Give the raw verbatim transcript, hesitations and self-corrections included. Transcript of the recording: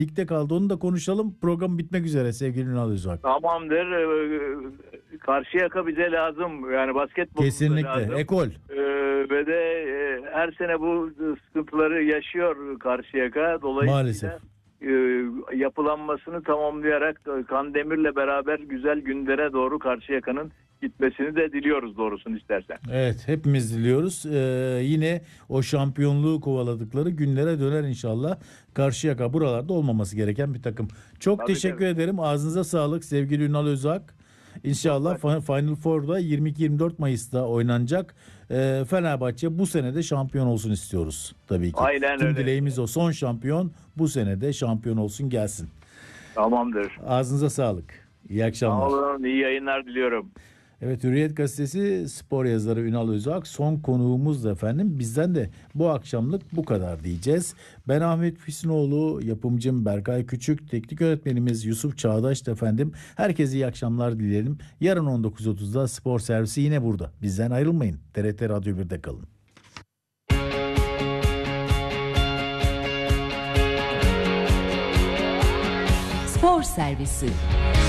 Ligde kaldı. Onu da konuşalım. Program bitmek üzere sevgili Ünal Özak. Tamamdır. Ee, Karşıyaka bize lazım. Yani basketbol Kesinlikle. lazım. Ekol. Ee, ve de e, her sene bu sıkıntıları yaşıyor Karşıyaka. Dolayısıyla Maalesef. e, yapılanmasını tamamlayarak e, Kandemir'le beraber güzel günlere doğru Karşıyaka'nın gitmesini de diliyoruz doğrusunu istersen. Evet, hepimiz diliyoruz. Ee, yine o şampiyonluğu kovaladıkları günlere döner inşallah. Karşıyaka buralarda olmaması gereken bir takım. Çok Tabii, teşekkür tabii. ederim. Ağzınıza sağlık sevgili Ünal Özak. İnşallah Çok Final Four'da yirmi iki yirmi dört Mayıs'ta oynanacak. Ee, Fenerbahçe bu sene de şampiyon olsun istiyoruz tabii ki. Aynen Tüm öyle. dileğimiz o. Son şampiyon bu sene de şampiyon olsun gelsin. Tamamdır. Ağzınıza sağlık. İyi Sağ akşamlar. olun. İyi yayınlar diliyorum. Evet, Hürriyet Gazetesi spor yazarı Ünal Özak son konuğumuz da efendim. Bizden de bu akşamlık bu kadar diyeceğiz. Ben Ahmet Füsunoğlu, yapımcım Berkay Küçük, teknik öğretmenimiz Yusuf Çağdaş da efendim. Herkese iyi akşamlar dileyelim. Yarın on dokuz otuzda spor servisi yine burada. Bizden ayrılmayın. T R T Radyo birde kalın. Spor servisi.